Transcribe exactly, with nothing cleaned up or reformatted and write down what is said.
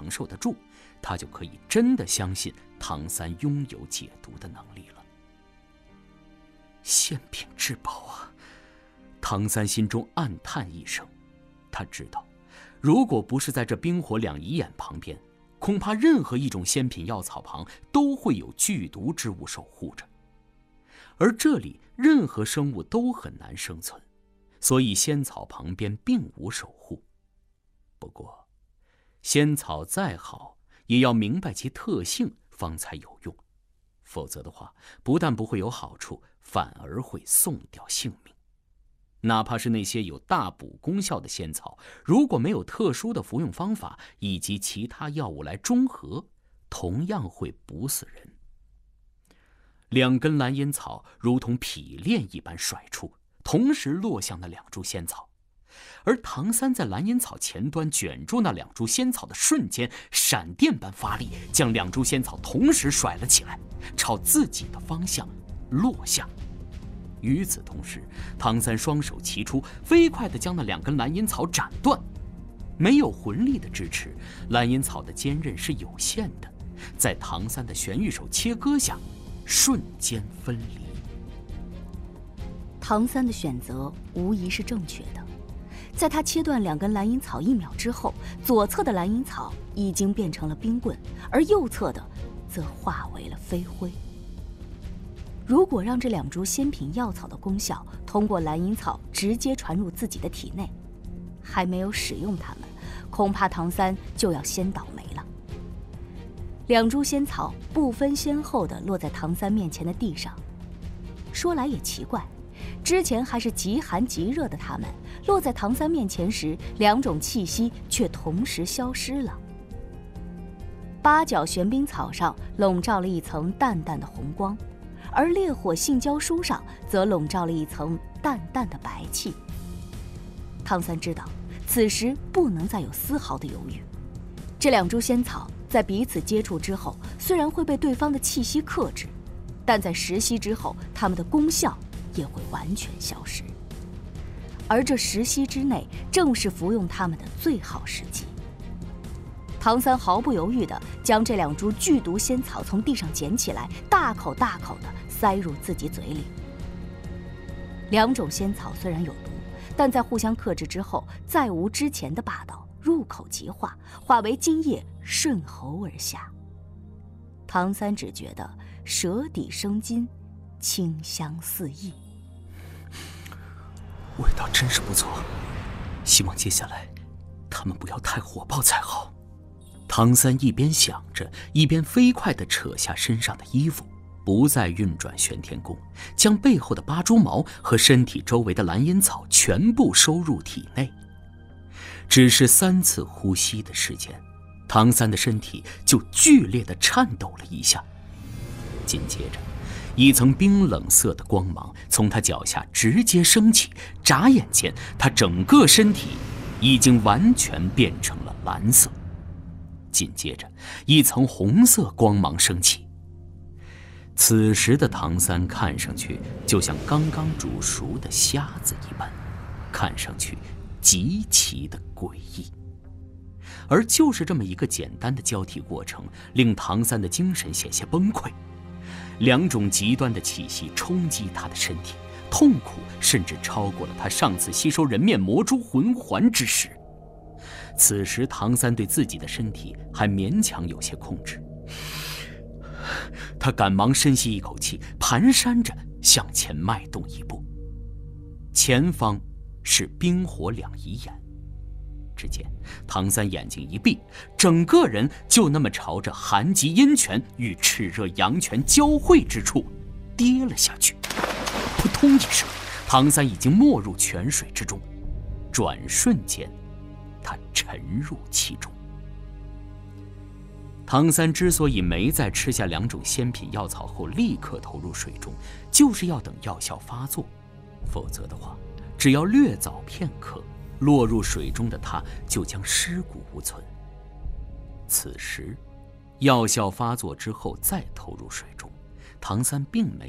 承受得住，他就可以真的相信唐三拥有解毒的能力了。仙品至宝啊！唐三心中暗叹一声，他知道，如果不是在这冰火两仪眼旁边，恐怕任何一种仙品药草旁都会有剧毒之物守护着，而这里任何生物都很难生存，所以仙草旁边并无守护。不过，仙草再好，也要明白其特性方才有用，否则的话，不但不会有好处，反而会送掉性命。哪怕是那些有大补功效的仙草，如果没有特殊的服用方法以及其他药物来中和，同样会毒死人。两根蓝银草如同劈链一般甩出，同时落向那两株仙草，而唐三在蓝银草前端卷住那两株仙草的瞬间，闪电般发力，将两株仙草同时甩了起来，朝自己的方向落下。与此同时，唐三双手齐出，飞快地将那两根蓝银草斩断。没有魂力的支持，蓝银草的坚韧是有限的，在唐三的玄玉手切割下，瞬间分离。 唐三的选择无疑是正确的。在他切断两根蓝银草一秒之后，左侧的蓝银草已经变成了冰棍，而右侧的则化为了飞灰。如果让这两株仙品药草的功效通过蓝银草直接传入自己的体内，还没有使用它们，恐怕唐三就要先倒霉了。两株仙草不分先后地落在唐三面前的地上。说来也奇怪，之前还是极寒极热的它们，落在唐三面前时，两种气息却同时消失了。八角玄冰草上笼罩了一层淡淡的红光，而烈火性胶书上则笼罩了一层淡淡的白气。唐三知道，此时不能再有丝毫的犹豫。这两株仙草在彼此接触之后，虽然会被对方的气息克制，但在十息之后，它们的功效也会完全消失。而这十息之内，正是服用它们的最好时机。唐三毫不犹豫地将这两株剧毒仙草从地上捡起来，大口大口地塞入自己嘴里。两种仙草虽然有毒，但在互相克制之后，再无之前的霸道，入口即化，化为津液顺喉而下。唐三只觉得舌底生津，清香四溢， 味道真是不错，希望接下来他们不要太火爆才好。唐三一边想着，一边飞快地扯下身上的衣服，不再运转玄天功，将背后的八蛛毛和身体周围的蓝银草全部收入体内。只是三次呼吸的时间，唐三的身体就剧烈地颤抖了一下，紧接着一层冰冷色的光芒从他脚下直接升起，眨眼间他整个身体已经完全变成了蓝色。紧接着一层红色光芒升起，此时的唐三看上去就像刚刚煮熟的虾子一般，看上去极其的诡异。而就是这么一个简单的交替过程，令唐三的精神险些崩溃。两种极端的气息冲击他的身体，痛苦甚至超过了他上次吸收人面魔蛛魂环之时。此时唐三对自己的身体还勉强有些控制，他赶忙深吸一口气，蹒跚着向前迈动一步。前方是冰火两仪眼，只见唐三眼睛一闭，整个人就那么朝着寒极阴泉与炽热阳泉交汇之处跌了下去。扑通一声，唐三已经没入泉水之中，转瞬间他沉入其中。唐三之所以没在吃下两种仙品药草后立刻投入水中，就是要等药效发作，否则的话，只要略早片刻，落入水中的他就将尸骨无存。此时药效发作之后再投入水中，唐三并没